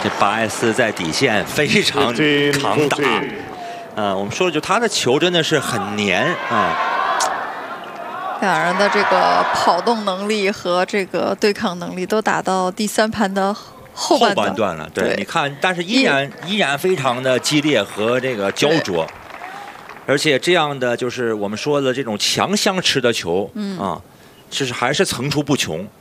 这巴埃斯在底线非常抗打。我们说的就他的球真的是很黏啊。 两人的这个跑动能力和这个对抗能力都达到第3盘的后半段了。对，你看，但是依然非常的激烈和这个焦灼，而且这样的就是我们说的这种强相持的球，其实还是层出不穷。